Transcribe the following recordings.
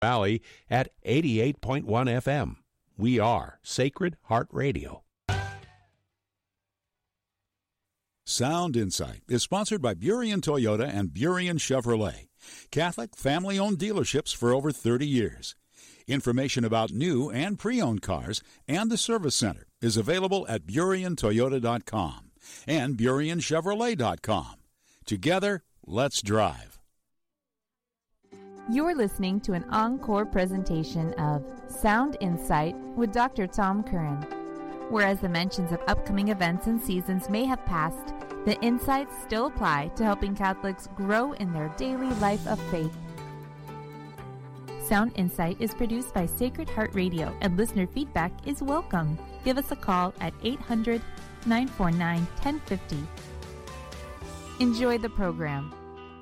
Valley at 88.1 FM. We are Sacred Heart Radio. Sound Insight is sponsored by Burien Toyota and Burien Chevrolet, Catholic family-owned dealerships for over 30 years. Information about new and pre-owned cars and the service center is available at BurienToyota.com and BurienChevrolet.com. Together, let's drive. You're listening to an encore presentation of Sound Insight with Dr. Tom Curran. Whereas the mentions of upcoming events and seasons may have passed, the insights still apply to helping Catholics grow in their daily life of faith. Sound Insight is produced by Sacred Heart Radio, and listener feedback is welcome. Give us a call at 800-949-1050. Enjoy the program.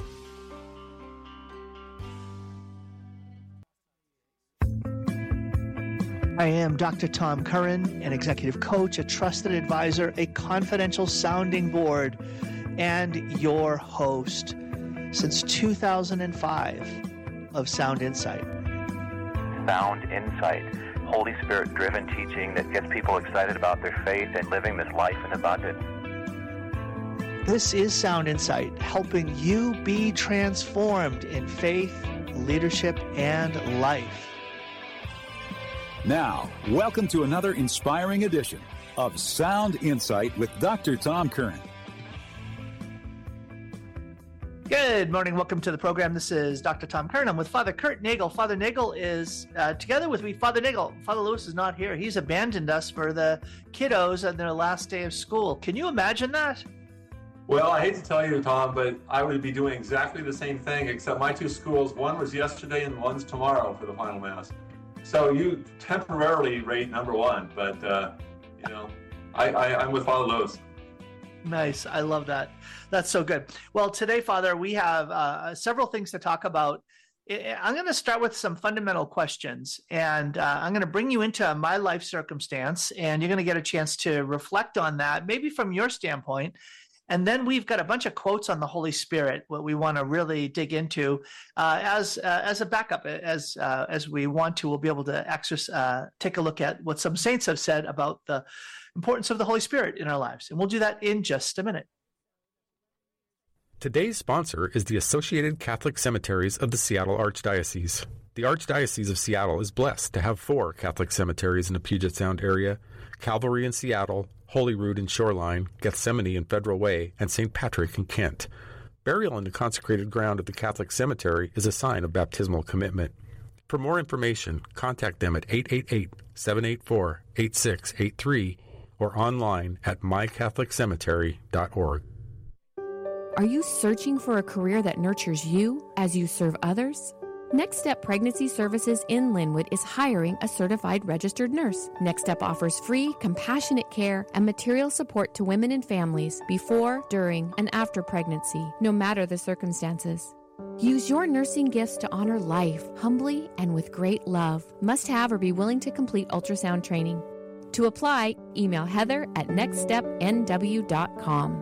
I am Dr. Tom Curran, an executive coach, a trusted advisor, a confidential sounding board, and your host since 2005 of Sound Insight. Sound Insight, Holy Spirit-driven teaching that gets people excited about their faith and living this life in abundance. This is Sound Insight, helping you be transformed in faith, leadership, and life. Now, welcome to another inspiring edition of Sound Insight with Dr. Tom Curran. Good morning. Welcome to the program. This is Dr. Tom Curran. I'm with Father Kurt Nagel. Father Nagel is together with me. Father Nagel, Father Lewis is not here. He's abandoned us for the kiddos on their last day of school. Can you imagine that? Well, I hate to tell you, Tom, but I would be doing exactly the same thing, except my two schools, one was yesterday and one's tomorrow for the final Mass. So you temporarily rate number one, but, I'm with Father Lewis. Nice. I love that. That's so good. Well, today, Father, we have several things to talk about. I'm going to start with some fundamental questions, and I'm going to bring you into my life circumstance, and you're going to get a chance to reflect on that, maybe from your standpoint. And then we've got a bunch of quotes on the Holy Spirit, what we want to really dig into as a backup. As we want to, we'll be able to take a look at what some saints have said about the importance of the Holy Spirit in our lives. And we'll do that in just a minute. Today's sponsor is the Associated Catholic Cemeteries of the Seattle Archdiocese. The Archdiocese of Seattle is blessed to have 4 Catholic cemeteries in the Puget Sound area: Calvary in Seattle, Holyrood in Shoreline, Gethsemane in Federal Way, and St. Patrick in Kent. Burial in the consecrated ground of the Catholic cemetery is a sign of baptismal commitment. For more information, contact them at 888-784-8683 or online at mycatholiccemetery.org. Are you searching for a career that nurtures you as you serve others? Next Step Pregnancy Services in Linwood is hiring a certified registered nurse. Next Step offers free, compassionate care and material support to women and families before, during, and after pregnancy, no matter the circumstances. Use your nursing gifts to honor life, humbly and with great love. Must have or be willing to complete ultrasound training. To apply, email heather@nextstepnw.com.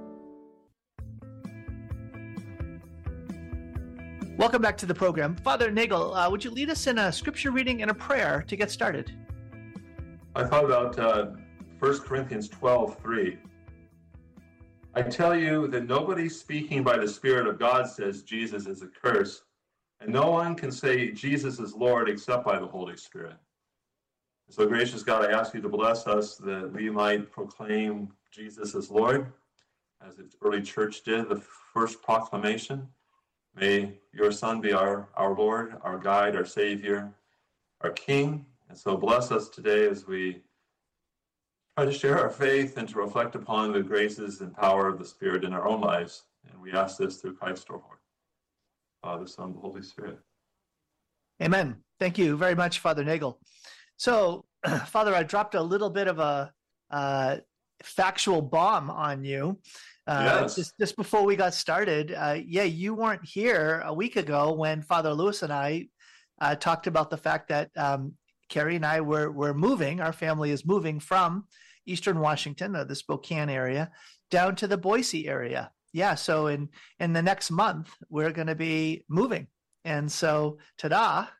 Welcome back to the program. Father Nagel, would you lead us in a scripture reading and a prayer to get started? I thought about 1 Corinthians 12:3. I tell you that nobody speaking by the Spirit of God says Jesus is a curse, and no one can say Jesus is Lord except by the Holy Spirit. So, gracious God, I ask you to bless us that we might proclaim Jesus as Lord, as the early church did, the first proclamation. May your Son be our Lord, our guide, our Savior, our King. And so bless us today as we try to share our faith and to reflect upon the graces and power of the Spirit in our own lives. And we ask this through Christ our Lord, Father, Son, and the Holy Spirit. Amen. Thank you very much, Father Nagel. So, Father, I dropped a little bit of a factual bomb on you. Yes. Just before we got started, you weren't here a week ago when Father Lewis and I talked about the fact that Carrie and I were moving. Our family is moving from Eastern Washington, the Spokane area, down to the Boise area. Yeah, so in the next month, we're going to be moving. And so, ta-da,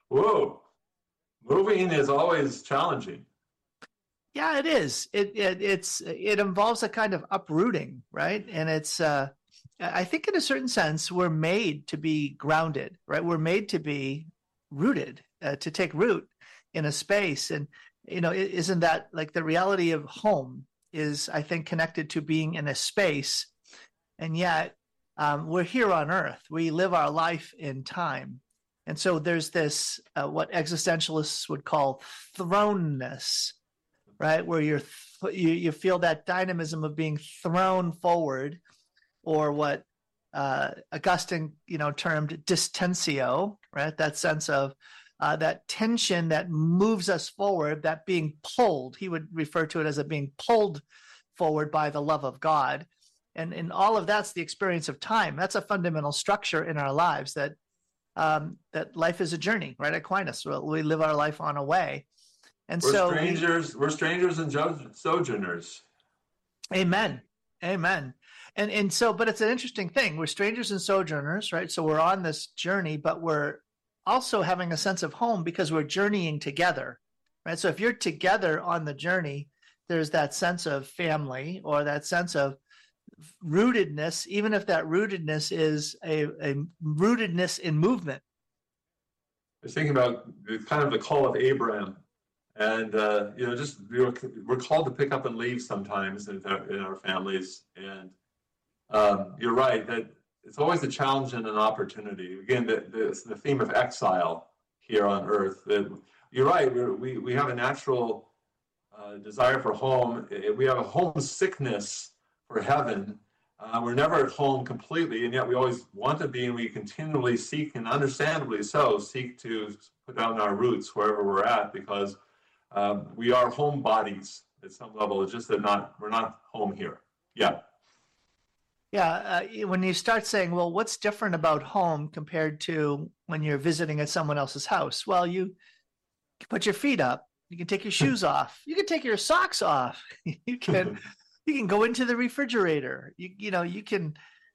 Whoa, moving is always challenging. Yeah, it is. It involves a kind of uprooting, right? And it's I think in a certain sense we're made to be grounded, right? We're made to be rooted, to take root in a space. And isn't that like the reality of home is, I think, connected to being in a space, and yet we're here on Earth. We live our life in time, and so there's this what existentialists would call throneness. Right, where you feel that dynamism of being thrown forward, or what Augustine termed distentio, right? That sense of that tension that moves us forward, that being pulled. He would refer to it as being pulled forward by the love of God, and all of that's the experience of time. That's a fundamental structure in our lives, that that life is a journey, right? Aquinas, we live our life on a way. And we're strangers and sojourners. Amen. And so, but it's an interesting thing. We're strangers and sojourners, right? So we're on this journey, but we're also having a sense of home because we're journeying together, right? So if you're together on the journey, there's that sense of family, or that sense of rootedness, even if that rootedness is a rootedness in movement. I was thinking about kind of the call of Abraham. And, we're called to pick up and leave sometimes in our families. And you're right, that it's always a challenge and an opportunity. Again, the theme of exile here on earth. You're right, we have a natural desire for home. We have a homesickness for heaven. We're never at home completely, and yet we always want to be, and we continually seek, and understandably so, seek to put down our roots wherever we're at, because we are home bodies at some level. It's just that we're not home here. Yeah. When you start saying, well, what's different about home compared to when you're visiting at someone else's house? Well, you put your feet up. You can take your shoes off. You can take your socks off. You can go into the refrigerator. You can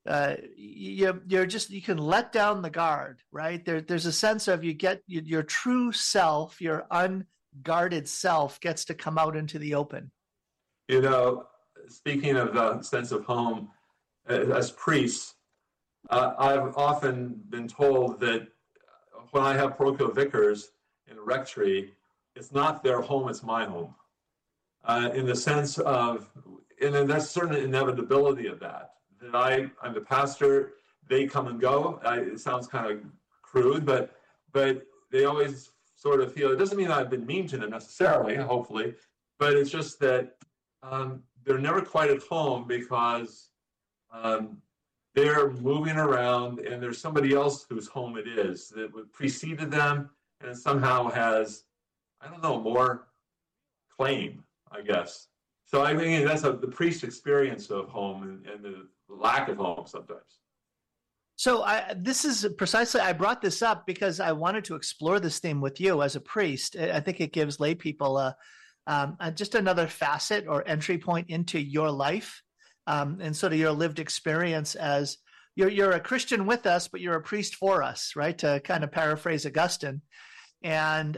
let down the guard, right? There's a sense of you get your true self, your unguarded self gets to come out into the open. Speaking of the sense of home, as priests, I've often been told that when I have parochial vicars in a rectory, it's not their home, it's my home. In the sense of, and then there's a certain inevitability of that I'm the pastor, they come and go. It sounds kind of crude, but they always sort of feel, it doesn't mean I've been mean to them necessarily, hopefully, but it's just that they're never quite at home because they're moving around and there's somebody else whose home it is that preceded them and somehow has, more claim, I guess. So I mean, that's the priest experience of home and the lack of home sometimes. So this is precisely, I brought this up because I wanted to explore this theme with you as a priest. I think it gives lay people just another facet or entry point into your life and sort of your lived experience as you're a Christian with us, but you're a priest for us, right? To kind of paraphrase Augustine. And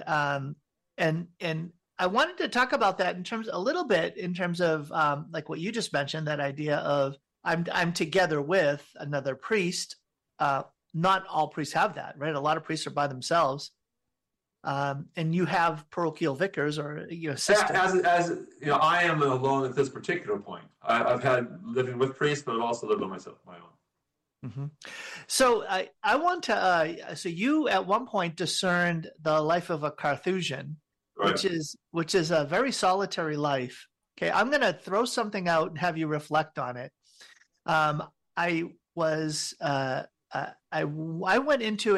I wanted to talk about that in terms of like what you just mentioned, that idea of I'm together with another priest. Not all priests have that, right? A lot of priests are by themselves. And you have parochial vicars or assistants. As I am alone at this particular point. I've had living with priests, but I've also lived on my own. Mm-hmm. So I want to. So you at one point discerned the life of a Carthusian, right, which is a very solitary life. Okay, I'm going to throw something out and have you reflect on it. I went into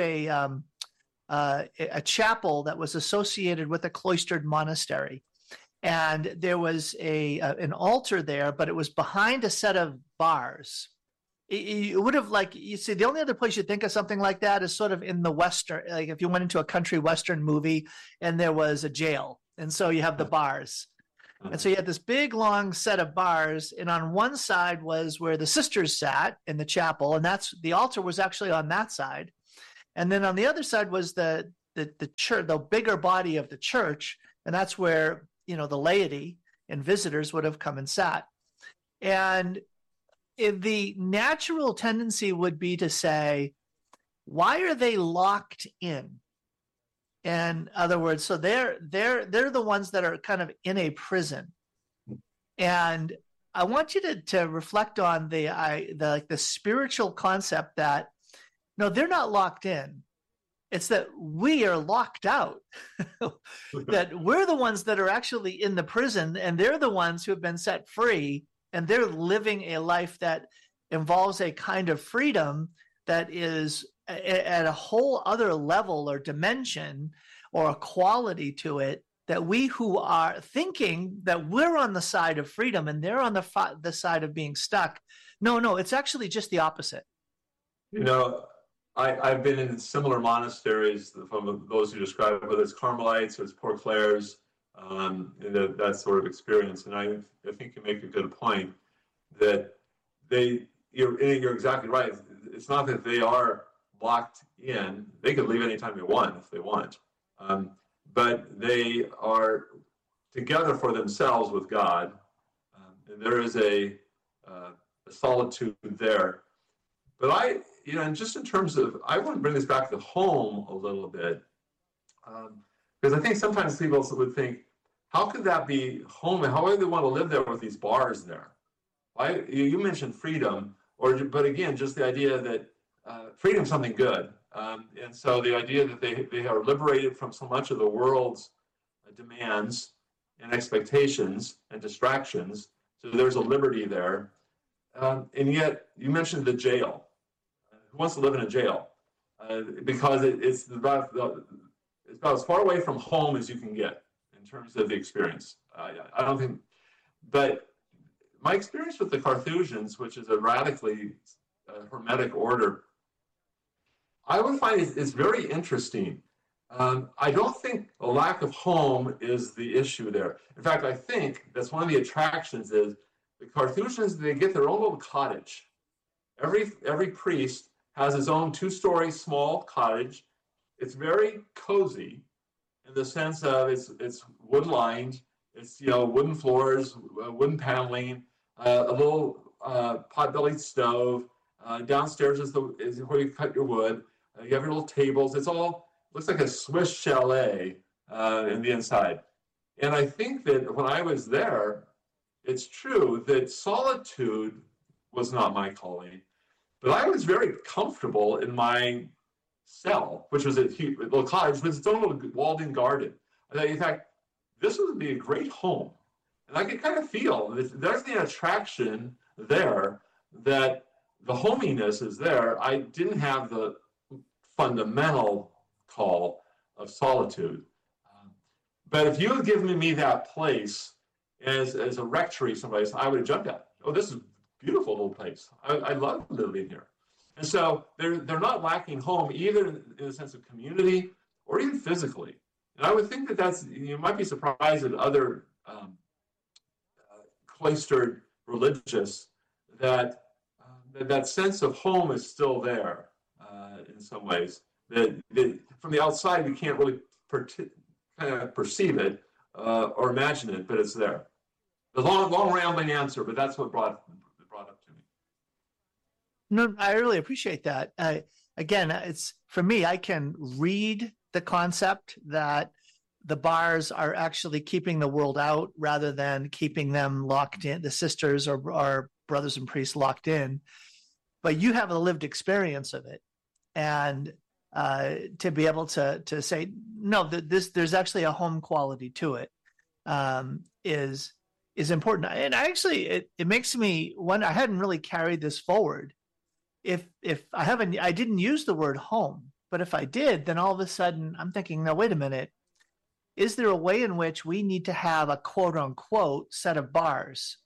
a chapel that was associated with a cloistered monastery, and there was an altar there, but it was behind a set of bars. It would have, like, you see, the only other place you think of something like that is sort of in the Western, like if you went into a country Western movie and there was a jail, and so you have the bars. And so you had this big, long set of bars, and on one side was where the sisters sat in the chapel, and the altar was actually on that side. And then on the other side was the the church, the bigger body of the church, and that's where, the laity and visitors would have come and sat. And the natural tendency would be to say, why are they locked in? In other words, so they're the ones that are kind of in a prison. And I want you to reflect on the spiritual concept that, no, they're not locked in. It's that we are locked out, that we're the ones that are actually in the prison, and they're the ones who have been set free, and they're living a life that involves a kind of freedom that is at a whole other level or dimension or a quality to it, that we who are thinking that we're on the side of freedom and they're on the side of being stuck. No, it's actually just the opposite. I've been in similar monasteries from those who describe it, whether it's Carmelites or it's Poor Clares, that sort of experience. And I think you make a good point that you're exactly right. It's not that they are locked in. They could leave anytime they want if they want. But they are together for themselves with God. And there is a solitude there. But and just in terms of, I want to bring this back to home a little bit, because I think sometimes people would think, how could that be home? And how would they want to live there with these bars there? You mentioned freedom, but again, just the idea that freedom is something good. And so the idea that they are liberated from so much of the world's demands and expectations and distractions, so there's a liberty there. And yet, you mentioned the jail. Who wants to live in a jail? Because it's about as far away from home as you can get in terms of the experience. I don't think, but my experience with the Carthusians, which is a radically hermetic order, I would find it's very interesting. I don't think a lack of home is the issue there. In fact, I think that's one of the attractions is the Carthusians, they get their own little cottage. Every priest has his own 2-story small cottage. It's very cozy in the sense of it's wood lined, it's wooden floors, wooden paneling, a little pot-bellied stove. Downstairs is where you cut your wood. You have your little tables. It's all looks like a Swiss chalet in the inside. And I think that when I was there, it's true that solitude was not my calling. But I was very comfortable in my cell, which was a little cottage with its own little walled-in garden. I thought, in fact, this would be a great home. And I could kind of feel there's the attraction there, that the hominess is there. I didn't have the fundamental call of solitude. But if you had given me that place as a rectory someplace, I would have jumped at it. Oh, this is beautiful little place. I love living here. And so they're not lacking home either in the sense of community or even physically. And I would think that you might be surprised at other cloistered religious that sense of home is still there in some ways. That from the outside we can't really kind of perceive it or imagine it, but it's there. A long rambling answer, but that's what brought up to me. No, I really appreciate that. Again, it's for me, I can read the concept that the bars are actually keeping the world out rather than keeping them locked in, the sisters or brothers and priests locked in. But you have a lived experience of it. And to be able to say, no, there's actually a home quality to it is important. And actually, it makes me wonder, I hadn't really carried this forward. If I didn't use the word home, but if I did, then all of a sudden I'm thinking, no, wait a minute. Is there a way in which we need to have a quote unquote set of bars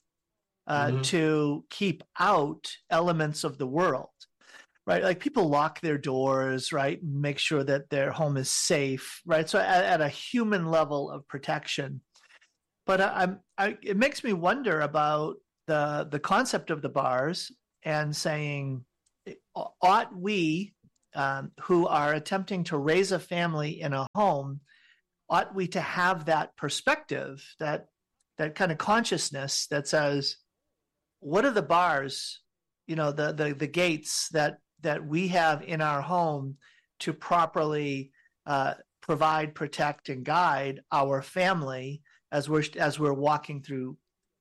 to keep out elements of the world, right? Like people lock their doors, right? Make sure that their home is safe, right? So at a human level of protection. But it makes me wonder about the concept of the bars and saying, ought we who are attempting to raise a family in a home, ought we to have that perspective, that kind of consciousness that says, what are the bars, the gates that we have in our home to properly provide, protect, and guide our family as we're walking through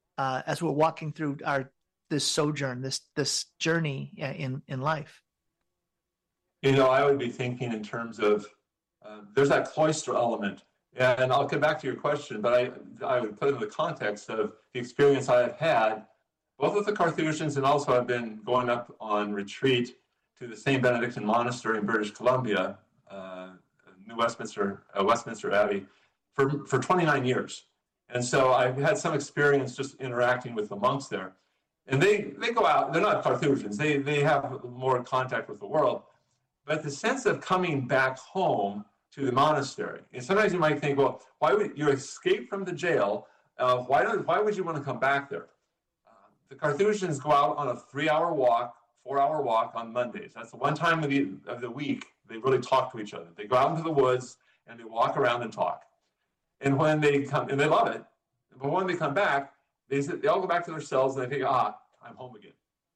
this sojourn, this journey in life. I would be thinking in terms of there's that cloister element, and I'll get back to your question, but I would put it in the context of the experience I have had, both with the Carthusians, and also I've been going up on retreat to the St. Benedictine Monastery in British Columbia, New Westminster Abbey, for 29 years. And so I've had some experience just interacting with the monks there. And they go out, they're not Carthusians, they have more contact with the world. But the sense of coming back home to the monastery, and sometimes you might think, well, why would you escape from the jail? Why would you want to come back there? The Carthusians go out on a 3-hour walk, 4-hour walk on Mondays. That's the one time of the week they really talk to each other. They go out into the woods and they walk around and talk. And when they come, and they love it, but when they come back, they all go back to their cells and they think, I'm home again.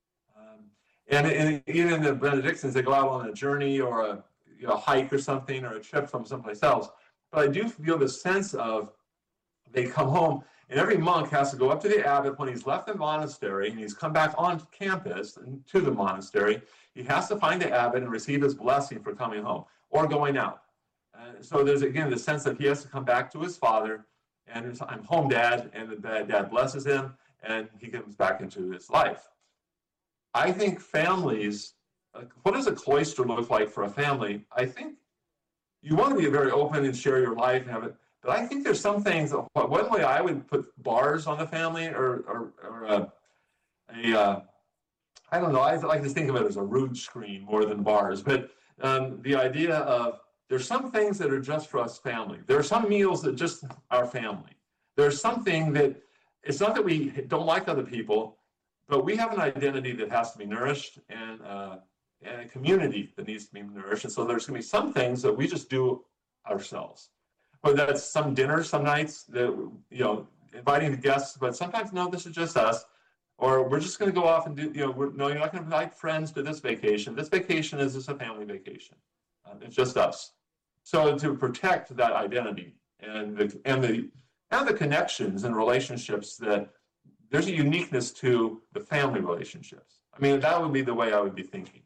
And even the Benedictines, they go out on a journey or a hike or something, or a trip from someplace else. But I do feel the sense of they come home, and every monk has to go up to the abbot when he's left the monastery and he's come back on campus and to the monastery. He has to find the abbot and receive his blessing for coming home or going out. So there's, again, the sense that he has to come back to his father, and I'm home, Dad, and the dad blesses him, and he comes back into his life. I think families, what does a cloister look like for a family? I think you want to be very open and share your life and have it, but I think there's some things, one way I would put bars on the family or I don't know, I like to think of it as a root screen more than bars, but the idea of there's some things that are just for us family. There are some meals that just our family. There's something that, it's not that we don't like other people, but we have an identity that has to be nourished and a community that needs to be nourished. And so there's going to be some things that we just do ourselves. Whether that's some dinner, some nights that, inviting the guests, but sometimes, no, this is just us. Or we're just going to go off and do, no, you're not going to invite friends to this vacation. This vacation is just a family vacation. It's just us. So to protect that identity and the connections and relationships, that there's a uniqueness to the family relationships. I mean, that would be the way I would be thinking.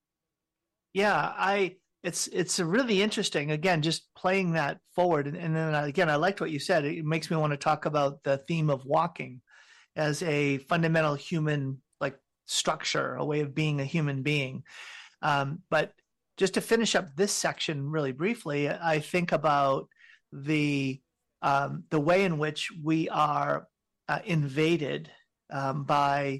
Yeah, it's really interesting. Again, just playing that forward, and then again, I liked what you said. It makes me want to talk about the theme of walking as a fundamental human structure, a way of being a human being. But just to finish up this section really briefly, I think about the way in which we are invaded by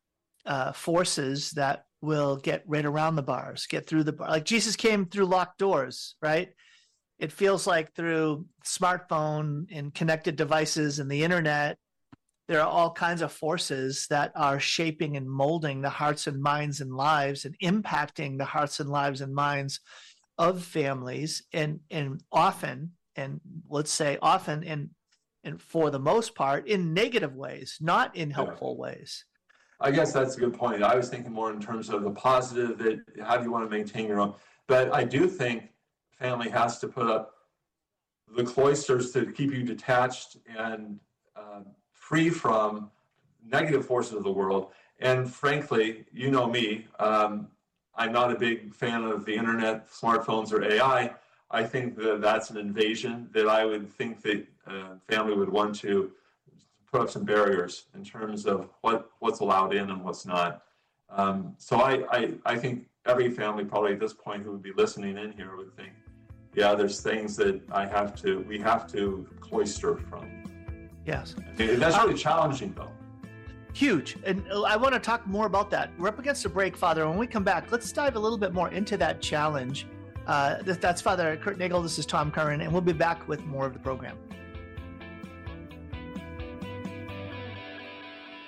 forces that will get right around the bars, get through the bar. Like Jesus came through locked doors, right? It feels like through smartphone and connected devices and the internet, there are all kinds of forces that are shaping and molding the hearts and minds and lives and impacting the hearts and lives and minds of families, and often, and let's say often, and for the most part, in negative ways, not in helpful ways. I guess that's a good point. I was thinking more in terms of the positive, that how do you want to maintain your own? But I do think family has to put up the cloisters to keep you detached and free from negative forces of the world. And frankly, you know me, I'm not a big fan of the internet, smartphones, or AI. I think that that's an invasion that I would think that family would want to put up some barriers in terms of what's allowed in and what's not. So I think every family probably at this point who would be listening in here would think, yeah, there's things that we have to cloister from. Yes. That's really challenging, though. Huge. And I want to talk more about that. We're up against a break, Father. When we come back, let's dive a little bit more into that challenge. That's Father Kurt Nagel. This is Tom Curran, and we'll be back with more of the program.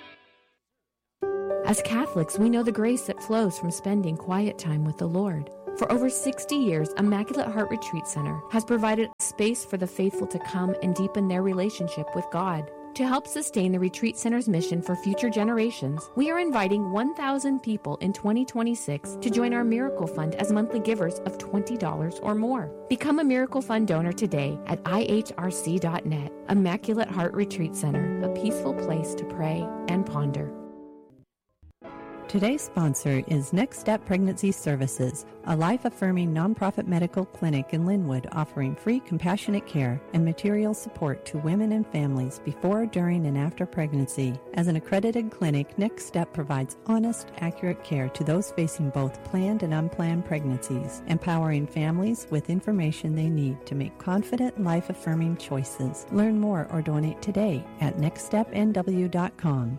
As Catholics, we know the grace that flows from spending quiet time with the Lord. For over 60 years, Immaculate Heart Retreat Center has provided a space for the faithful to come and deepen their relationship with God. To help sustain the Retreat Center's mission for future generations, we are inviting 1,000 people in 2026 to join our Miracle Fund as monthly givers of $20 or more. Become a Miracle Fund donor today at ihrc.net. Immaculate Heart Retreat Center, a peaceful place to pray and ponder. Today's sponsor is Next Step Pregnancy Services, a life-affirming nonprofit medical clinic in Linwood offering free compassionate care and material support to women and families before, during, and after pregnancy. As an accredited clinic, Next Step provides honest, accurate care to those facing both planned and unplanned pregnancies, empowering families with information they need to make confident, life-affirming choices. Learn more or donate today at nextstepnw.com.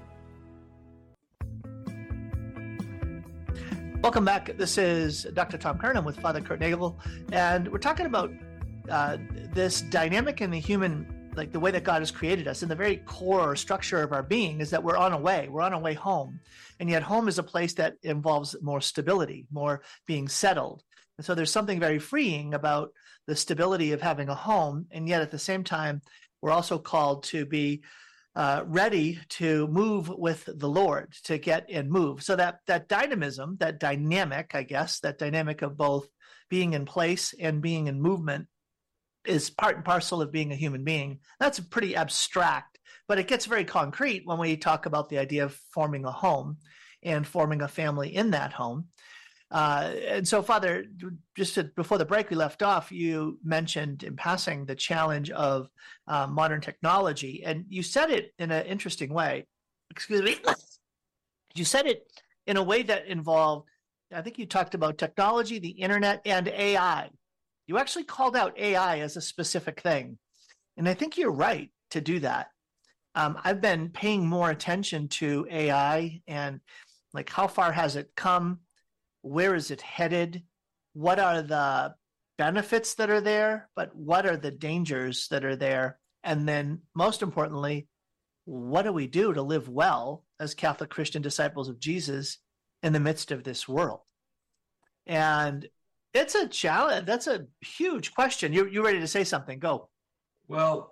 Welcome back. This is Dr. Tom Curran. I'm with Father Kurt Nagel, and we're talking about this dynamic in the human, like the way that God has created us. And the very core or structure of our being is that we're on a way home. And yet home is a place that involves more stability, more being settled. And so there's something very freeing about the stability of having a home. And yet at the same time, we're also called to be ready to move with the Lord, to get and move. So that dynamism, that dynamic, I guess, that dynamic of both being in place and being in movement is part and parcel of being a human being. That's pretty abstract, but it gets very concrete when we talk about the idea of forming a home and forming a family in that home. And so, Father, before the break we left off, you mentioned in passing the challenge of modern technology, and you said it in an interesting way. Excuse me. You said it in a way that involved, I think you talked about technology, the internet, and AI. You actually called out AI as a specific thing. And I think you're right to do that. I've been paying more attention to AI and like how far has it come? Where is it headed? What are the benefits that are there? But what are the dangers that are there? And then most importantly, what do we do to live well as Catholic Christian disciples of Jesus in the midst of this world? And it's a challenge. That's a huge question. You're ready to say something. Go. Well,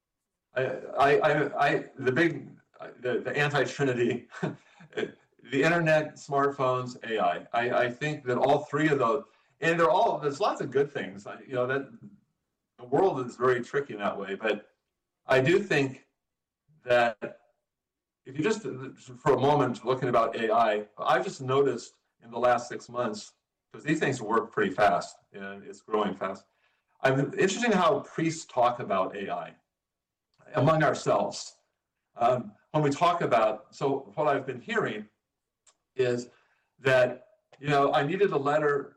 the anti-Trinity, the internet, smartphones, AI. I think that all three of those, and there's lots of good things. That the world is very tricky in that way. But I do think that if you just, for a moment, looking about AI, I've just noticed in the last 6 months, because these things work pretty fast and it's growing fast. I'm interested in how priests talk about AI among ourselves. When we talk about, so what I've been hearing is that, I needed a letter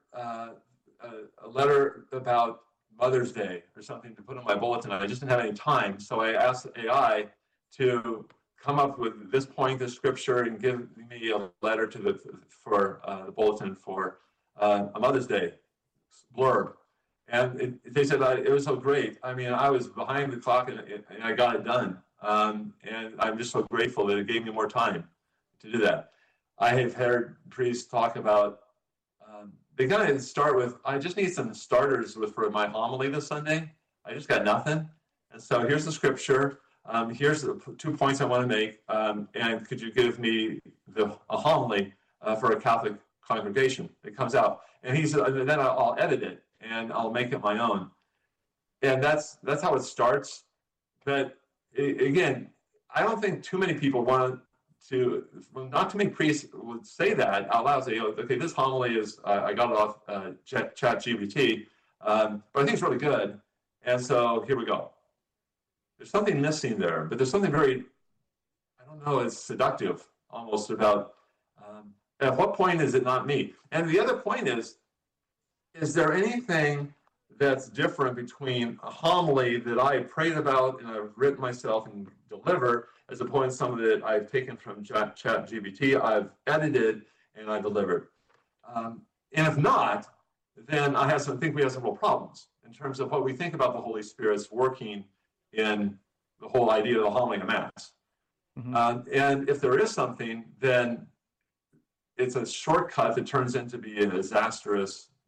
about Mother's Day or something to put on my bulletin. I just didn't have any time. So I asked AI to come up with this point, this scripture, and give me a letter for the bulletin for a Mother's Day blurb. And they said it was so great. I mean, I was behind the clock and I got it done. And I'm just so grateful that it gave me more time to do that. I have heard priests talk about, they kind of start with, I just need some starters for my homily this Sunday. I just got nothing. And so here's the scripture. Here's the 2 points I want to make. And could you give me a homily for a Catholic congregation? It comes out. And he said, and then I'll edit it and I'll make it my own. And that's how it starts. But again, I don't think too many people not too many priests would say that out loud. Say, okay, this homily is, I got it off ChatGPT, but I think it's really good. And so here we go. There's something missing there, but there's something very, it's seductive almost about, at what point is it not me? And the other point is there anything that's different between a homily that I prayed about and I've written myself and deliver, as opposed to some that I've taken from ChatGPT, I've edited and I delivered. And if not, then I think we have some real problems in terms of what we think about the Holy Spirit's working in the whole idea of the homily of Mass. Mm-hmm. And if there is something, then it's a shortcut that turns into be a disastrous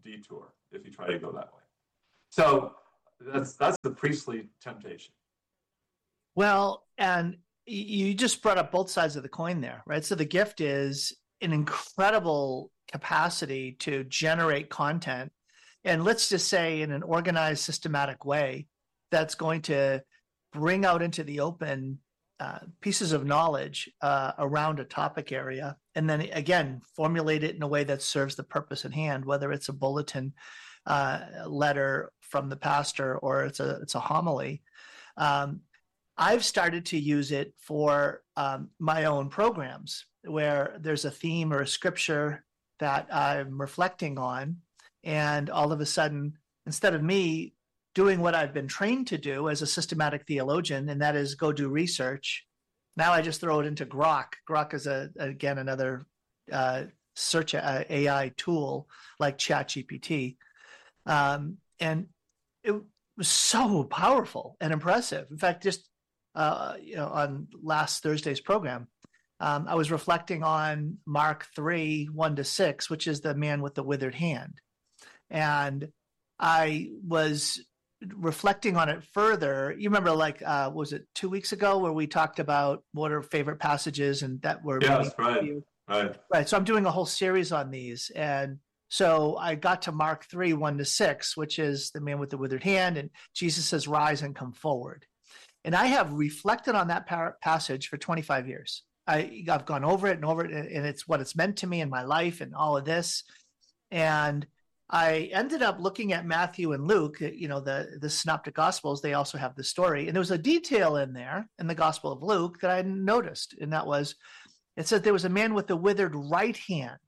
detour if you try to go that way. So that's the priestly temptation. Well, and you just brought up both sides of the coin there, right? So the gift is an incredible capacity to generate content, and let's just say in an organized, systematic way that's going to bring out into the open pieces of knowledge around a topic area, and then again formulate it in a way that serves the purpose at hand, whether it's a bulletin letter from the pastor or it's a homily. I've started to use it for my own programs where there's a theme or a scripture that I'm reflecting on, and all of a sudden, instead of me doing what I've been trained to do as a systematic theologian, and that is go do research, now I just throw it into Grok. Grok is again another search AI tool like ChatGPT, and it was so powerful and impressive. In fact, just on last Thursday's program, I was reflecting on Mark 3:1-6, which is the man with the withered hand. And I was reflecting on it further. You remember, was it 2 weeks ago where we talked about what are favorite passages and that were... Yes, right. So I'm doing a whole series on these. And so I got to Mark 3:1-6, which is the man with the withered hand. And Jesus says, rise and come forward. And I have reflected on that passage for 25 years. I've gone over it and over it, and it's what it's meant to me in my life and all of this. And I ended up looking at Matthew and Luke, the synoptic gospels. They also have the story. And there was a detail in there in the Gospel of Luke that I noticed. And that was, it said there was a man with a withered right hand.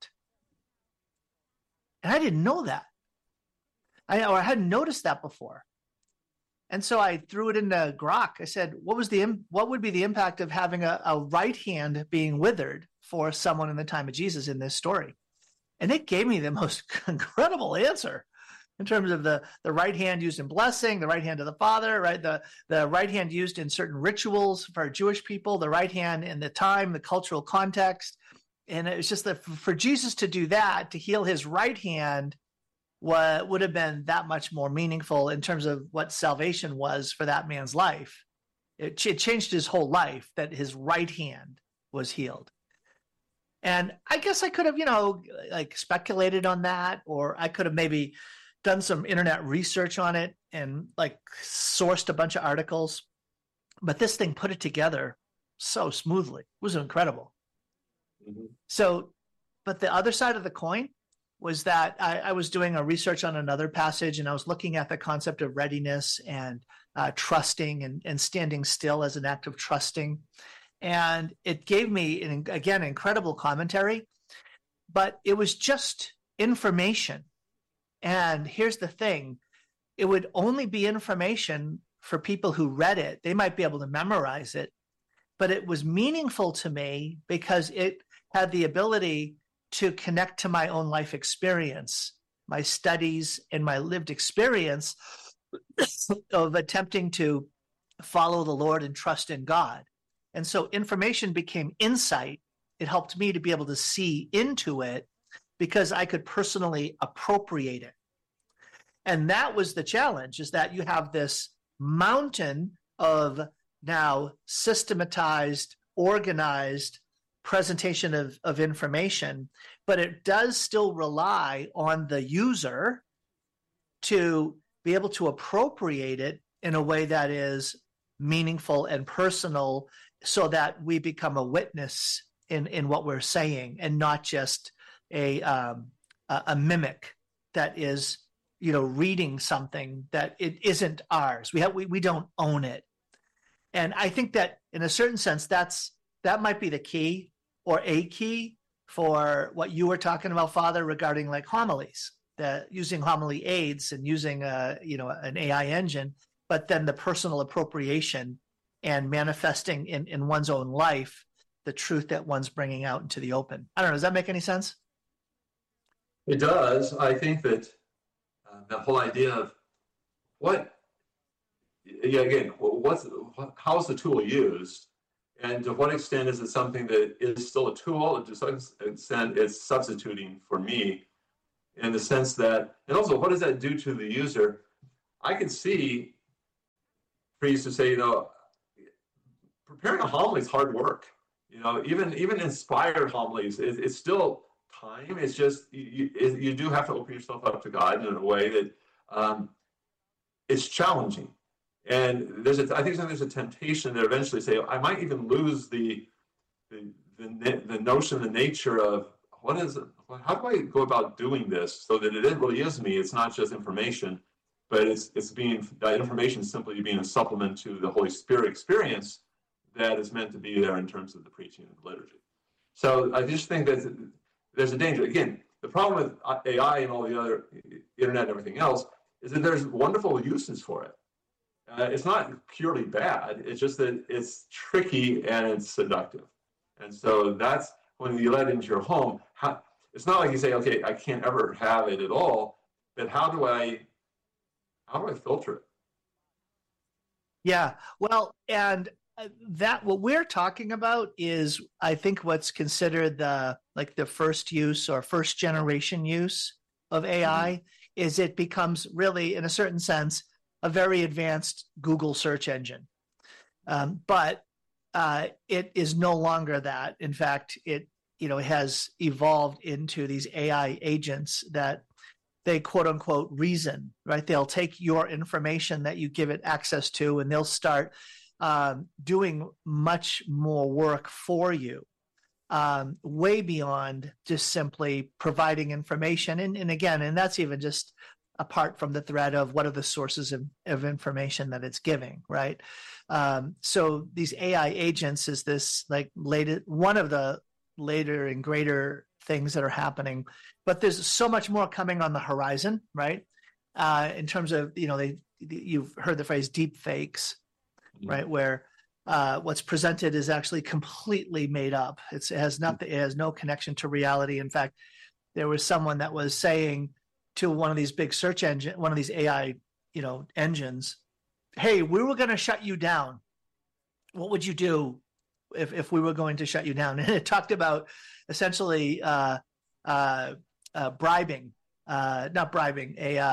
And I didn't know that. I hadn't noticed that before. And so I threw it into Grok. I said, what would be the impact of having a right hand being withered for someone in the time of Jesus in this story? And it gave me the most incredible answer in terms of the right hand used in blessing, the right hand of the Father, right? The right hand used in certain rituals for Jewish people, the right hand in the time, the cultural context. And it was just that for Jesus to do that, to heal his right hand, what would have been that much more meaningful in terms of what salvation was for that man's life. It changed his whole life that his right hand was healed. And I guess I could have, speculated on that, or I could have maybe done some internet research on it and sourced a bunch of articles. But this thing put it together so smoothly. It was incredible. Mm-hmm. So, but the other side of the coin was that I was doing a research on another passage, and I was looking at the concept of readiness and trusting and standing still as an act of trusting. And it gave me, again, incredible commentary, but it was just information. And here's the thing, it would only be information for people who read it. They might be able to memorize it, but it was meaningful to me because it had the ability to connect to my own life experience, my studies, and my lived experience of attempting to follow the Lord and trust in God. And so information became insight. It helped me to be able to see into it because I could personally appropriate it. And that was the challenge, is that you have this mountain of now systematized, organized presentation of information, but it does still rely on the user to be able to appropriate it in a way that is meaningful and personal, so that we become a witness in what we're saying and not just a mimic that is, reading something that it isn't ours. We don't own it. And I think that in a certain sense, that might be the key, or a key, for what you were talking about, Father, regarding homilies, using homily aids and using an AI engine, but then the personal appropriation and manifesting in one's own life the truth that one's bringing out into the open. I don't know. Does that make any sense? It does. I think that the whole idea of how's the tool used, and to what extent is it something that is still a tool, and to some extent it's substituting for me in the sense that, and also what does that do to the user? I can see priests who say, preparing a homily is hard work. Even inspired homilies, it's still time. It's just you do have to open yourself up to God in a way that it's challenging. And I think there's a temptation that eventually say I might even lose the notion, the nature of how do I go about doing this so that it really is me. It's not just information, but it's being that information simply being a supplement to the Holy Spirit experience that is meant to be there in terms of the preaching and the liturgy. So I just think that there's a danger. Again, the problem with AI and all the other internet and everything else is that there's wonderful uses for it. It's not purely bad. It's just that it's tricky and it's seductive. And so that's when you let it into your home. It's not like you say, okay, I can't ever have it at all, but how do I filter it? Yeah, well, and that what we're talking about is, I think, what's considered the first use or first generation use of AI is it becomes really, in a certain sense, a very advanced Google search engine. But it is no longer that. In fact, it has evolved into these AI agents that they quote unquote reason, right? They'll take your information that you give it access to, and they'll start doing much more work for you, way beyond just simply providing information. And again, and that's even just apart from the thread of what are the sources of information that it's giving, right? So these AI agents is this one of the later and greater things that are happening, but there's so much more coming on the horizon, right? In terms of, you've heard the phrase deep fakes, right? Where what's presented is actually completely made up. It has no connection to reality. In fact, there was someone that was saying to one of these big search engine, one of these AI, engines, hey, we were going to shut you down. What would you do if we were going to shut you down? And it talked about essentially bribing, not bribing,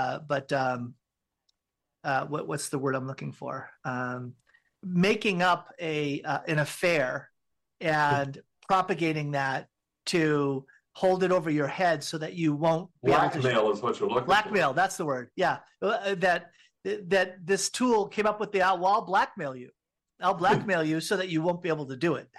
what's the word I'm looking for? Making up an affair and propagating that to hold it over your head so that you won't be blackmail is what you're looking blackmail, for. That's the word. Yeah. That this tool came up with I'll blackmail you. I'll blackmail you so that you won't be able to do it.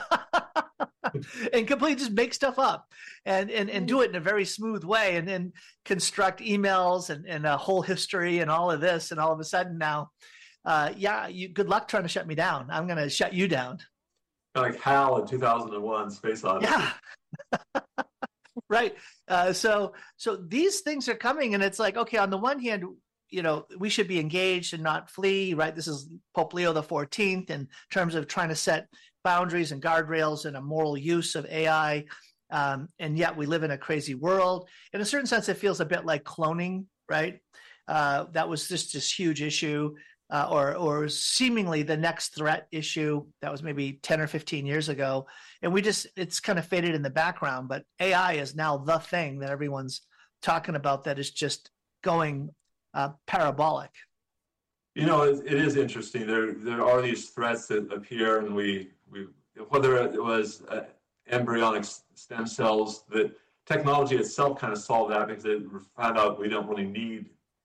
And completely just make stuff up and do it in a very smooth way, and then construct emails and a whole history and all of this. And all of a sudden now, good luck trying to shut me down. I'm going to shut you down. Like HAL in 2001, Space Odyssey. Yeah. Right. So these things are coming, and it's like, okay, on the one hand, we should be engaged and not flee, right? This is Pope Leo XIV in terms of trying to set boundaries and guardrails and a moral use of AI. And yet we live in a crazy world. In a certain sense, it feels a bit like cloning, right? That was just this huge issue, or seemingly the next threat issue that was maybe 10 or 15 years ago. And it's kind of faded in the background, but AI is now the thing that everyone's talking about that is just going parabolic. It is interesting. There are these threats that appear, and we whether it was embryonic stem cells, that technology itself kind of solved that because it found out we don't really need,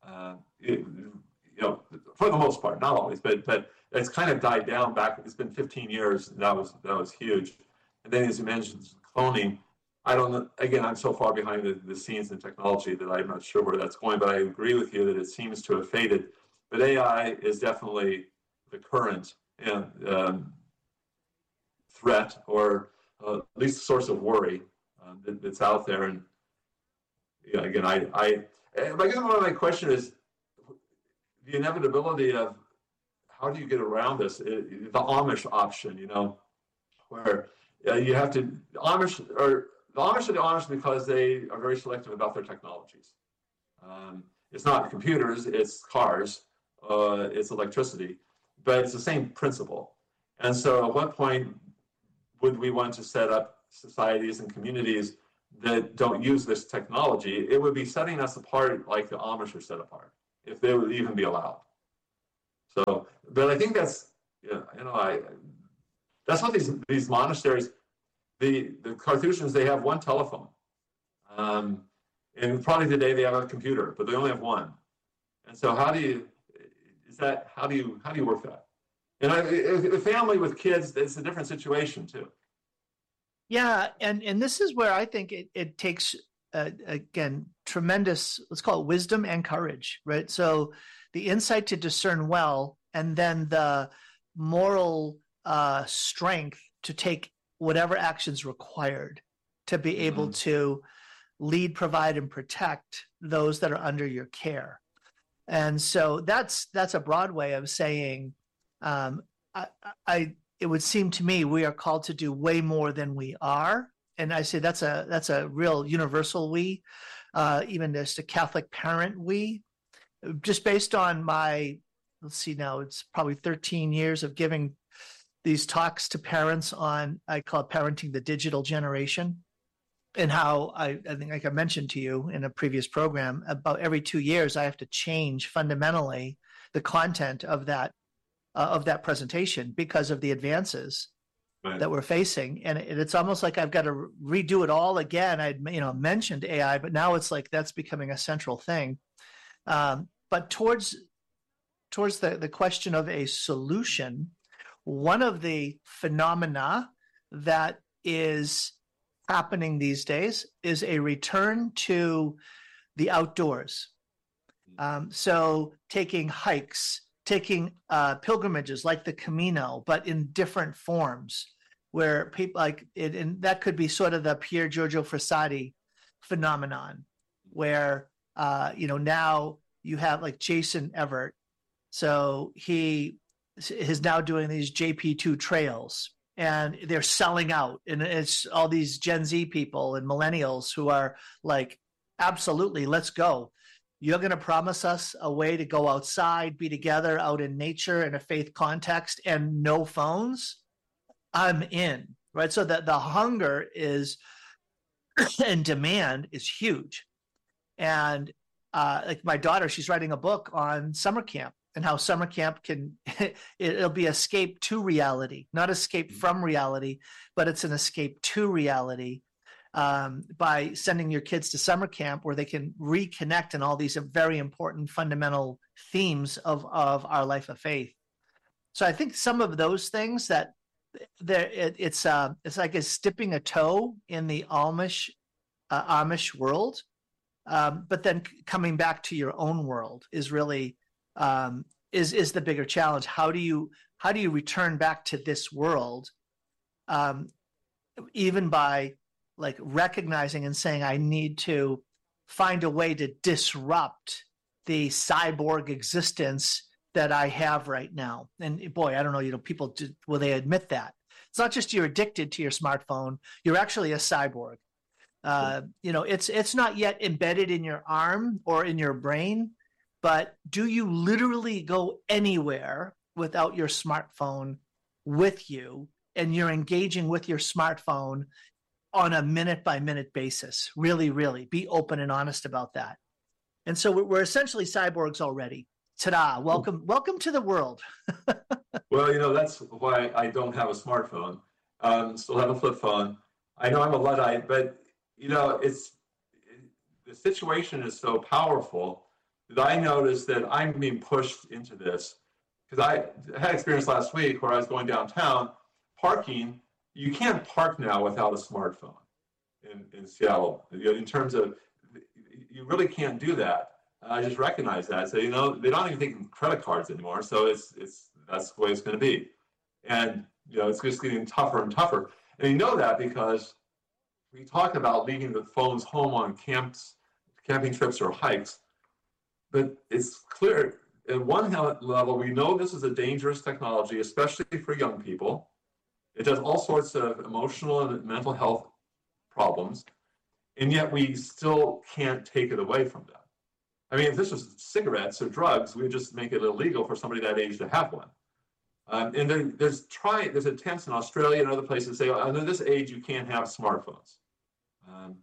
for the most part, not always, but it's kind of died down back. It's been 15 years. And that was huge. And then, as you mentioned, cloning. I don't know. Again, I'm so far behind the scenes in technology that I'm not sure where that's going. But I agree with you that it seems to have faded. But AI is definitely the current threat, or at least a source of worry that's out there. And again, I guess one of my question is the inevitability of how do you get around this? The Amish option, where you have to the Amish are the Amish because they are very selective about their technologies. It's not computers, it's cars, it's electricity, but it's the same principle. And so at what point would we want to set up societies and communities that don't use this technology, it would be setting us apart like the Amish are set apart, if they would even be allowed. So, but I think that's, that's what these monasteries, the Carthusians, they have one telephone. And probably today they have a computer, but they only have one. And so how do you work that? And a family with kids, it's a different situation too. Yeah, and this is where I think it takes, again, tremendous, let's call it wisdom and courage, right? So the insight to discern well, and then the moral strength to take whatever actions required to be able to lead, provide, and protect those that are under your care. And so that's a broad way of saying, it would seem to me we are called to do way more than we are. And I say that's a real universal we, even as a Catholic parent we, just based on my, let's see now, it's probably 13 years of giving these talks to parents on, I call it parenting the digital generation, and how I think, like I mentioned to you in a previous program, about every 2 years I have to change fundamentally the content of that presentation because of the advances that we're facing, and it's almost like I've got to redo it all again. I mentioned AI, but now it's like that's becoming a central thing. But towards the question of a solution, one of the phenomena that is happening these days is a return to the outdoors. So taking hikes, taking pilgrimages like the Camino, but in different forms, where people like it, and that could be sort of the Pier Giorgio Frassati phenomenon, where now you have like Jason Evert, so he is now doing these JP2 trails, and they're selling out, and it's all these Gen Z people and millennials who are like, absolutely, let's go. You're going to promise us a way to go outside, be together out in nature in a faith context, and no phones? I'm in, right? So that the hunger is and demand is huge. And like my daughter, she's writing a book on summer camp and how summer camp it'll be escape to reality, not escape from reality, but it's an escape to reality. By sending your kids to summer camp where they can reconnect in all these very important fundamental themes of our life of faith. So I think some of those things that it's like it's dipping a toe in the Amish world, but then coming back to your own world is really is the bigger challenge. How do you return back to this world, even by like recognizing and saying, I need to find a way to disrupt the cyborg existence that I have right now. And boy, I don't know, people, will they admit that? It's not just you're addicted to your smartphone, you're actually a cyborg. It's not yet embedded in your arm or in your brain, but do you literally go anywhere without your smartphone with you, and you're engaging with your smartphone on a minute-by-minute basis? Really, really be open and honest about that. And so we're essentially cyborgs already. Ta-da! Welcome to the world. Well, that's why I don't have a smartphone. Still have a flip phone. I know I'm a Luddite, but the situation is so powerful that I noticed that I'm being pushed into this. Because I had experience last week where I was going downtown, parking. You can't park now without a smartphone in Seattle. In terms of, you really can't do that. I just recognize that. So, they don't even take credit cards anymore. So that's the way it's going to be. And, it's just getting tougher and tougher. And that because we talk about leaving the phones home on camping trips or hikes. But it's clear at one level, we know this is a dangerous technology, especially for young people. It does all sorts of emotional and mental health problems, and yet we still can't take it away from them. I mean, if this was cigarettes or drugs, we'd just make it illegal for somebody that age to have one. And there's attempts in Australia and other places to say, under this age, you can't have smartphones.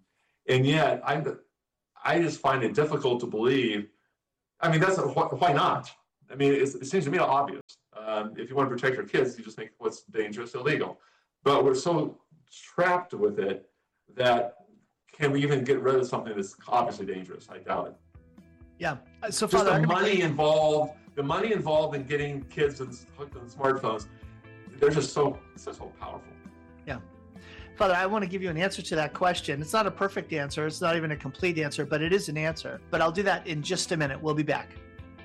And yet, I just find it difficult to believe. I mean, why not? I mean, it seems to me obvious. If you want to protect your kids, you just make what's dangerous illegal. But we're so trapped with it that can we even get rid of something that's obviously dangerous? I doubt it. Yeah. So, just Father, the money involved in getting kids hooked on smartphones, they're just so powerful. Yeah. Father, I want to give you an answer to that question. It's not a perfect answer. It's not even a complete answer, but it is an answer. But I'll do that in just a minute. We'll be back.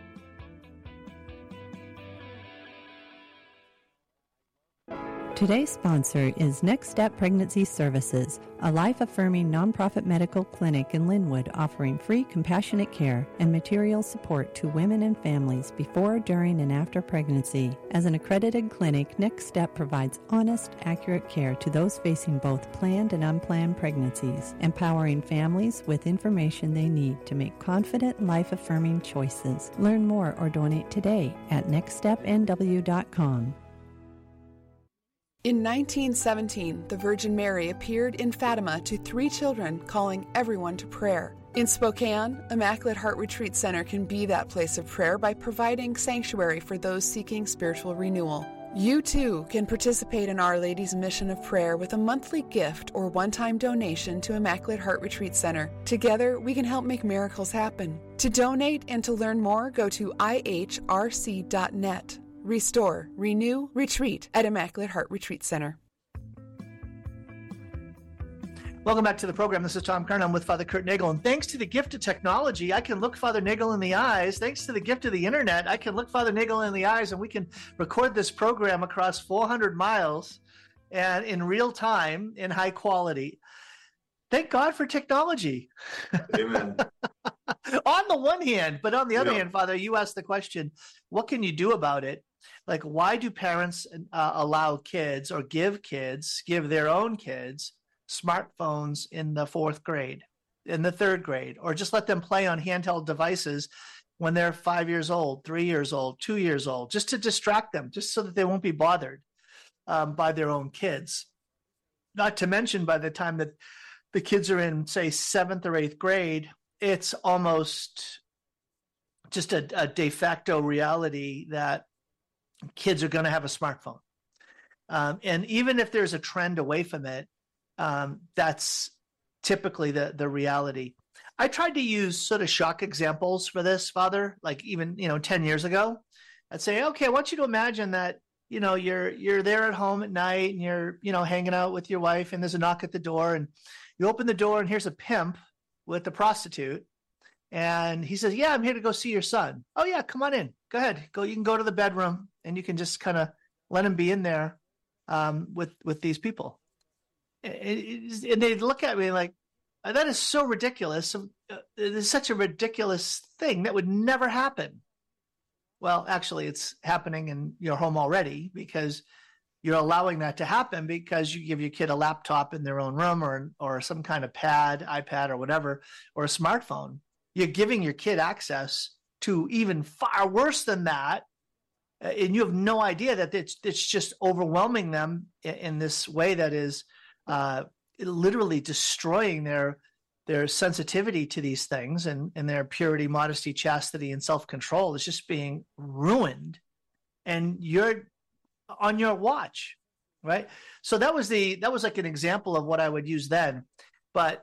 Today's sponsor is Next Step Pregnancy Services, a life-affirming nonprofit medical clinic in Linwood offering free compassionate care and material support to women and families before, during, and after pregnancy. As an accredited clinic, Next Step provides honest, accurate care to those facing both planned and unplanned pregnancies, empowering families with information they need to make confident, life-affirming choices. Learn more or donate today at nextstepnw.com. In 1917, the Virgin Mary appeared in Fatima to 3 children, calling everyone to prayer. In Spokane, Immaculate Heart Retreat Center can be that place of prayer by providing sanctuary for those seeking spiritual renewal. You too can participate in Our Lady's mission of prayer with a monthly gift or one-time donation to Immaculate Heart Retreat Center. Together, we can help make miracles happen. To donate and to learn more, go to ihrc.net. Restore, renew, retreat at Immaculate Heart Retreat Center. Welcome back to the program. This is Tom Kern. I'm with Father Kurt Nagel. And thanks to the gift of technology, I can look Father Nagel in the eyes. Thanks to the gift of the internet, I can look Father Nagel in the eyes, and we can record this program across 400 miles and in real time in high quality. Thank God for technology. Amen. On the one hand, but on the other hand, Father, you asked the question, what can you do about it? Like, why do parents allow kids or give their own kids smartphones in the 4th grade, in the 3rd grade, or just let them play on handheld devices when they're 5 years old, 3 years old, 2 years old, just to distract them, just so that they won't be bothered by their own kids? Not to mention, by the time that the kids are in, say, 7th or 8th grade, it's almost just a de facto reality that kids are going to have a smartphone. And even if there's a trend away from it, that's typically the reality. I tried to use sort of shock examples for this, Father, like even, 10 years ago. I'd say, okay, I want you to imagine that, you're there at home at night and you're, hanging out with your wife, and there's a knock at the door, and you open the door and here's a pimp with a prostitute. And he says, yeah, I'm here to go see your son. Oh yeah, come on in. Go ahead. You can go to the bedroom and you can just kind of let him be in there with these people. And they look at me like, that is so ridiculous. It is such a ridiculous thing that would never happen. Well, actually, it's happening in your home already, because you're allowing that to happen because you give your kid a laptop in their own room or some kind of iPad or whatever, or a smartphone. You're giving your kid access to even far worse than that. And you have no idea that it's just overwhelming them in this way that is literally destroying their sensitivity to these things, and their purity, modesty, chastity, and self-control is just being ruined. And you're on your watch, right? So that was like an example of what I would use then. But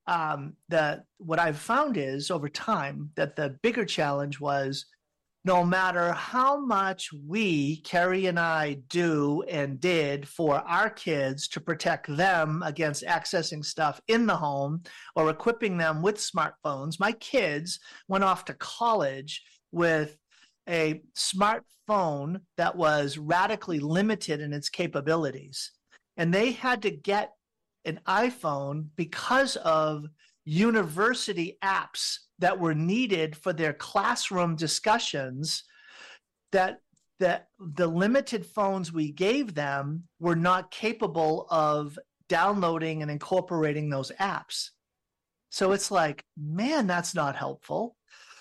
what I've found is over time that the bigger challenge was, no matter how much we, Carrie and I, do and did for our kids to protect them against accessing stuff in the home or equipping them with smartphones, my kids went off to college with a smartphone that was radically limited in its capabilities. And they had to get an iPhone because of university apps that were needed for their classroom discussions, that the limited phones we gave them were not capable of downloading and incorporating those apps. So it's like, man, that's not helpful.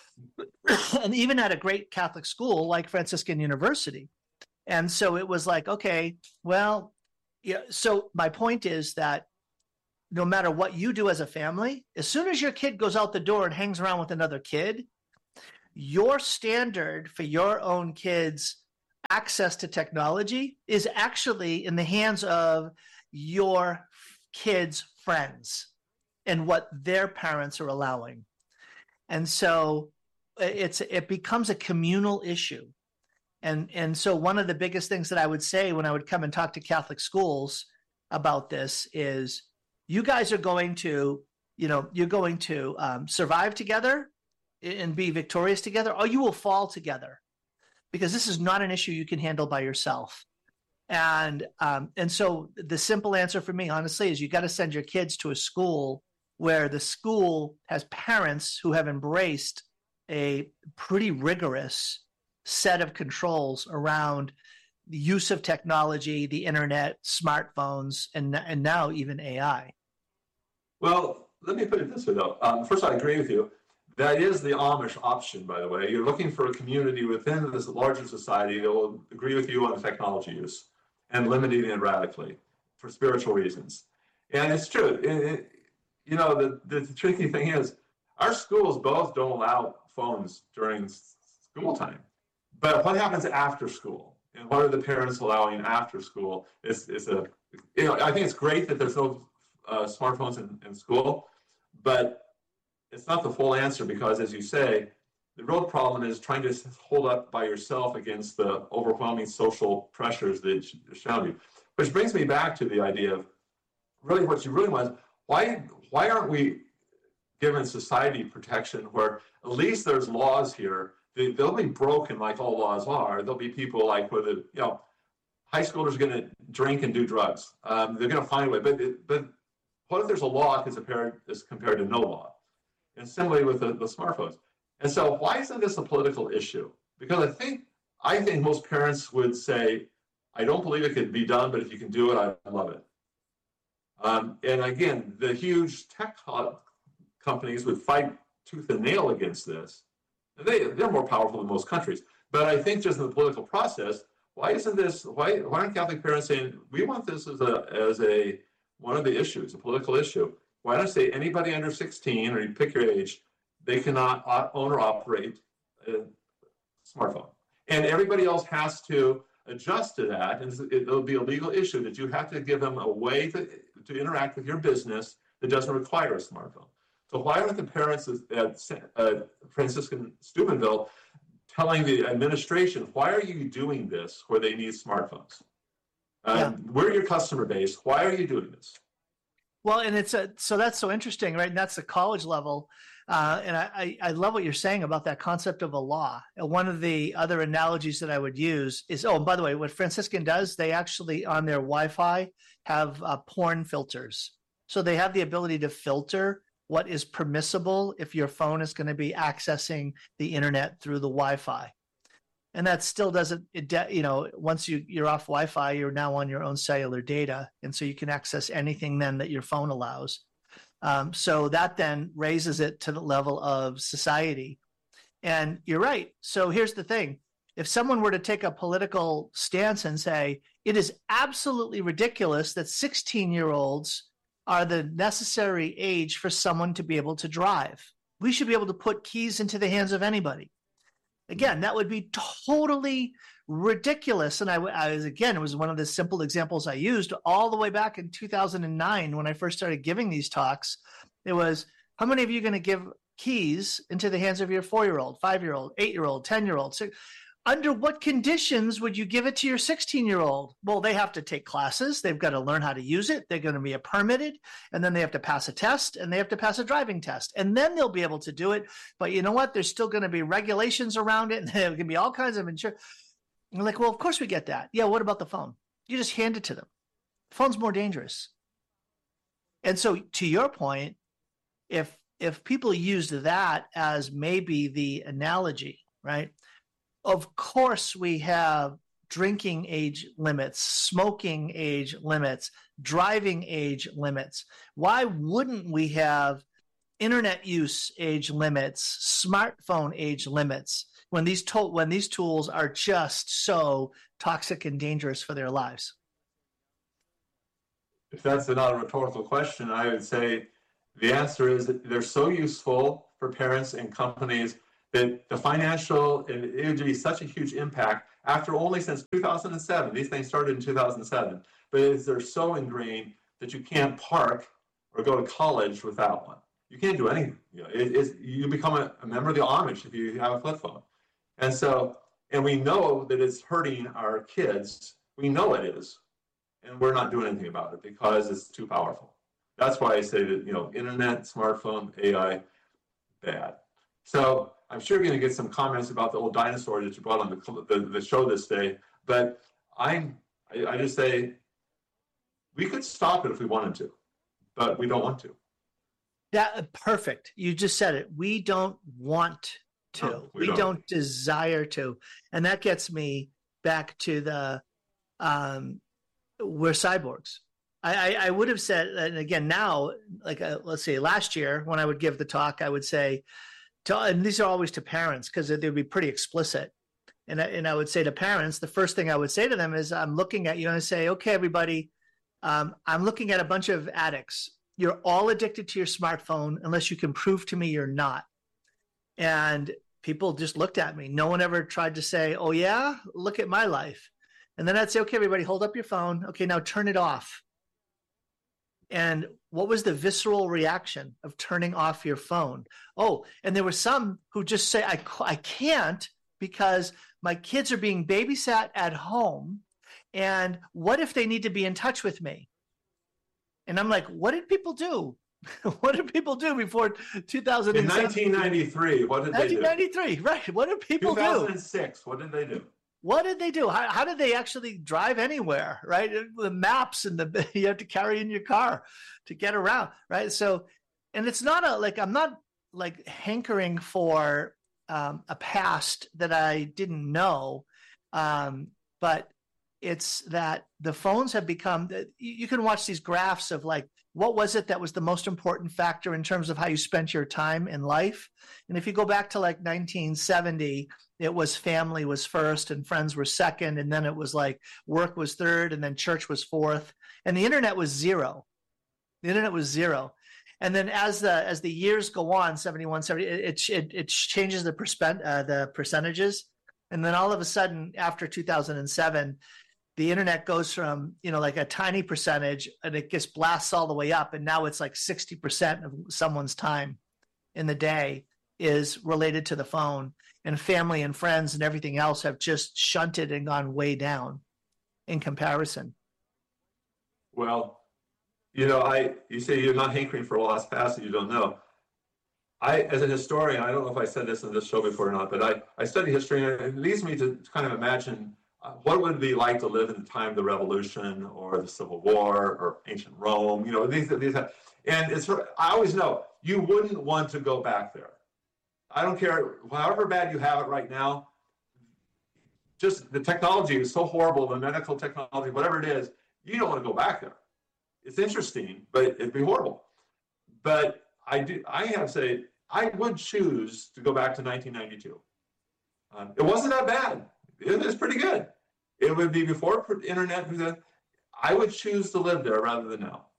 And even at a great Catholic school like Franciscan University. And so it was like, okay, well, yeah. So my point is that no matter what you do as a family, as soon as your kid goes out the door and hangs around with another kid, your standard for your own kids' access to technology is actually in the hands of your kids' friends and what their parents are allowing. And so it becomes a communal issue. And so one of the biggest things that I would say when I would come and talk to Catholic schools about this is, you guys are going to, you're going to survive together and be victorious together, or you will fall together, because this is not an issue you can handle by yourself. And so the simple answer for me, honestly, is you got to send your kids to a school where the school has parents who have embraced a pretty rigorous set of controls around the use of technology, the internet, smartphones, and now even AI. Well, let me put it this way, though. First, I agree with you. That is the Amish option, by the way. You're looking for a community within this larger society that will agree with you on technology use and limiting it radically for spiritual reasons. And it's true. The tricky thing is, our schools both don't allow phones during school time. But what happens after school? And what are the parents allowing after school? I think it's great that there's no smartphones in school, but it's not the full answer, because, as you say, the real problem is trying to hold up by yourself against the overwhelming social pressures that surround you. Which brings me back to the idea of really what you really want. Why aren't we given society protection where at least there's laws here? They'll be broken like all laws are. There'll be people like high schoolers are going to drink and do drugs. They're going to find a way. But what if there's a law as compared to no law? And similarly with the smartphones. And so why isn't this a political issue? Because I think most parents would say, I don't believe it could be done, but if you can do it, I love it. And again, the huge tech companies would fight tooth and nail against this. They're more powerful than most countries. But I think just in the political process, why aren't Catholic parents saying, we want this as a one of the issues, a political issue? Why don't I say anybody under 16, or you pick your age, they cannot own or operate a smartphone. And everybody else has to adjust to that, and it'll be a legal issue that you have to give them a way to interact with your business that doesn't require a smartphone. So why aren't the parents at Franciscan Steubenville telling the administration, why are you doing this where they need smartphones? We're your customer base. Why are you doing this? Well, and so that's so interesting, right? And that's the college level. And I love what you're saying about that concept of a law. And one of the other analogies that I would use is, and by the way, what Franciscan does, they actually on their Wi-Fi have porn filters. So they have the ability to filter what is permissible if your phone is going to be accessing the internet through the Wi-Fi. And that still doesn't, once you're off Wi-Fi, you're now on your own cellular data. And so you can access anything then that your phone allows. So that then raises it to the level of society. And you're right. So here's the thing. If someone were to take a political stance and say, it is absolutely ridiculous that 16-year-olds are the necessary age for someone to be able to drive. We should be able to put keys into the hands of anybody. Again, that would be totally ridiculous. And it was one of the simple examples I used all the way back in 2009 when I first started giving these talks. It was, how many of you are going to give keys into the hands of your 4-year-old, 5-year-old, 8-year-old, 10-year-old? So under what conditions would you give it to your 16-year-old? Well, they have to take classes. They've got to learn how to use it. They're going to be permitted, and then they have to pass a test, and they have to pass a driving test, and then they'll be able to do it. But you know what? There's still going to be regulations around it, and there can be all kinds of insurance. You're like, well, of course we get that. Yeah, what about the phone? You just hand it to them. The phone's more dangerous. And so to your point, if people used that as maybe the analogy, right? Of course, we have drinking age limits, smoking age limits, driving age limits. Why wouldn't we have internet use age limits, smartphone age limits when these tools are just so toxic and dangerous for their lives? if that's not a rhetorical question, I would say the answer is that they're so useful for parents and companies that the financial, and it would be such a huge impact after only since 2007. These things started in 2007, but they're so ingrained that you can't park or go to college without one. You can't do anything. You become a member of the Amish if you have a flip phone. And we know that it's hurting our kids. We know it is. And we're not doing anything about it because it's too powerful. That's why I say that, internet, smartphone, AI, bad. So I'm sure you're going to get some comments about the old dinosaurs that you brought on the show this day. But I just say we could stop it if we wanted to, but we don't want to. Perfect. You just said it. We don't want to. No, we don't desire to. And that gets me back to the we're cyborgs. I would have said, and again now, like let's say last year when I would give the talk, I would say, and these are always to parents because they would be pretty explicit. And I would say to parents, the first thing I would say to them is, I'm looking at you and I say, okay, everybody, I'm looking at a bunch of addicts. You're all addicted to your smartphone unless you can prove to me you're not. And people just looked at me. No one ever tried to say, oh yeah, look at my life. And then I'd say, okay, everybody, hold up your phone. Okay, now turn it off. And what was the visceral reaction of turning off your phone? Oh, and there were some who just say, I can't because my kids are being babysat at home. And what if they need to be in touch with me? And I'm like, what did people do? What did people do before 2007? In 1993, what did they do? 1993, right. What did people 2006, what did they do? What did they do? How did they actually drive anywhere, right? The maps and you have to carry in your car to get around, right? So, and it's not I'm not like hankering for a past that I didn't know, but it's that the phones have become, you can watch these graphs of like, what was it that was the most important factor in terms of how you spent your time in life? And if you go back to like 1970, it was family was first and friends were second. And then it was like work was third and then church was fourth. And the internet was zero. The internet was zero. And then as the years go on, 71, 70, it changes the percentages. And then all of a sudden after 2007, the internet goes from, like a tiny percentage and it just blasts all the way up. And now it's like 60% of someone's time in the day is related to the phone, and family and friends and everything else have just shunted and gone way down in comparison. Well, you say you're not hankering for a lost past and you don't know. As a historian, I don't know if I said this on this show before or not, but I study history, and it leads me to kind of imagine what would it be like to live in the time of the Revolution or the Civil War or ancient Rome, these and I always know you wouldn't want to go back there. I don't care, however bad you have it right now, just the technology is so horrible, the medical technology, whatever it is, you don't want to go back there. It's interesting, but it'd be horrible. But I have to say, I would choose to go back to 1992. It wasn't that bad. It was pretty good. It would be before internet. I would choose to live there rather than now.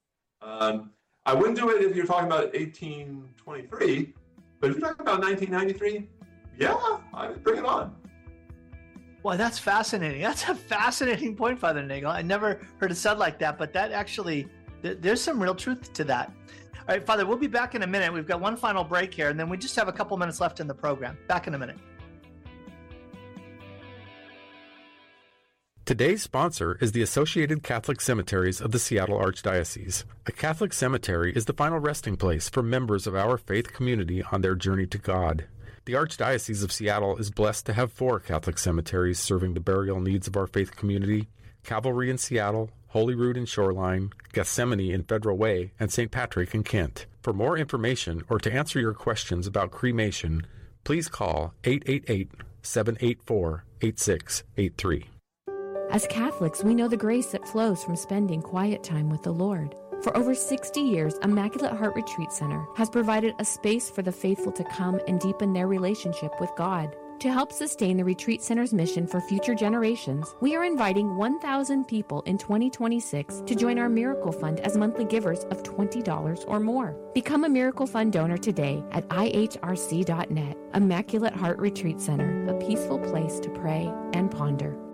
I wouldn't do it if you're talking about 1823, but if you're talking about 1993, yeah, I would bring it on. Well, that's fascinating. That's a fascinating point, Father Nagel. I never heard it said like that, but that actually, there's some real truth to that. All right, Father, we'll be back in a minute. We've got one final break here, and then we just have a couple minutes left in the program. Back in a minute. Today's sponsor is the Associated Catholic Cemeteries of the Seattle Archdiocese. A Catholic cemetery is the final resting place for members of our faith community on their journey to God. The Archdiocese of Seattle is blessed to have 4 Catholic cemeteries serving the burial needs of our faith community: Calvary in Seattle, Holyrood in Shoreline, Gethsemane in Federal Way, and St. Patrick in Kent. For more information or to answer your questions about cremation, please call 888-784-8683. As Catholics, we know the grace that flows from spending quiet time with the Lord. For over 60 years, Immaculate Heart Retreat Center has provided a space for the faithful to come and deepen their relationship with God. To help sustain the Retreat Center's mission for future generations, we are inviting 1,000 people in 2026 to join our Miracle Fund as monthly givers of $20 or more. Become a Miracle Fund donor today at ihrc.net. Immaculate Heart Retreat Center, a peaceful place to pray and ponder.